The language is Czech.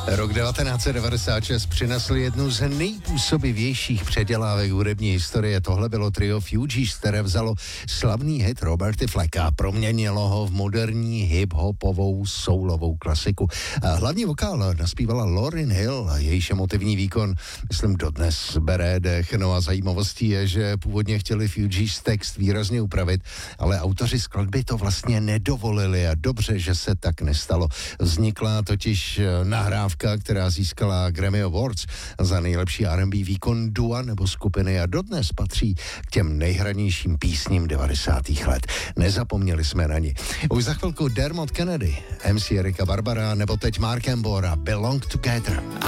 Rok 1996 přinesl jednu z nejpůsobivějších předělávek hudební historie. Tohle bylo trio Fugees, které vzalo slavný hit Roberty Flacka a proměnilo ho v moderní hip-hopovou soulovou klasiku. A hlavní vokál naspívala Lauryn Hill a jejíž emotivní výkon, myslím, dodnes bere dech. No a zajímavostí je, že původně chtěli Fugees text výrazně upravit, ale autoři skladby to vlastně nedovolili a dobře, že se tak nestalo. Vznikla totiž nahrávka, která získala Grammy Awards za nejlepší R&B výkon dua nebo skupiny a dodnes patří k těm nejhranějším písním 90. let. Nezapomněli jsme na ní. Už za chvilku Dermot Kennedy, MC Erika Barbara nebo teď Mark Embora, Belong Together.